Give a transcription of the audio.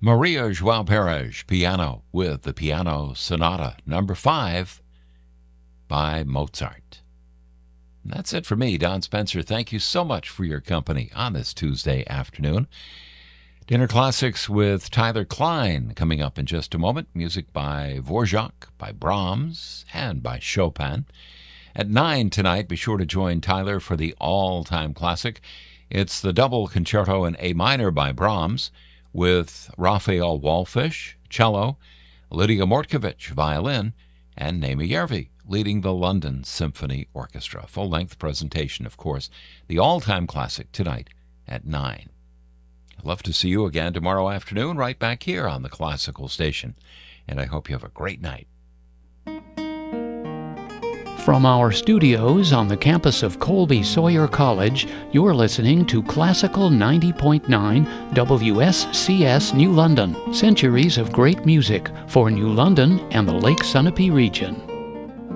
Maria João Perez, piano, with the Piano Sonata number 5 by Mozart. And that's it for me, Don Spencer. Thank you so much for your company on this Tuesday afternoon. Dinner Classics with Tyler Klein coming up in just a moment. Music by Dvorak, by Brahms, and by Chopin. At 9 tonight, be sure to join Tyler for the all-time classic. It's the double concerto in A minor by Brahms, with Raphael Wallfisch, cello, Lydia Mortkovich, violin, and Naima Järvi leading the London Symphony Orchestra. Full-length presentation, of course. The all-time classic tonight at 9. I'd love to see you again tomorrow afternoon right back here on the Classical Station. And I hope you have a great night. From our studios on the campus of Colby Sawyer College, you're listening to Classical 90.9 WSCS New London. Centuries of great music for New London and the Lake Sunapee region.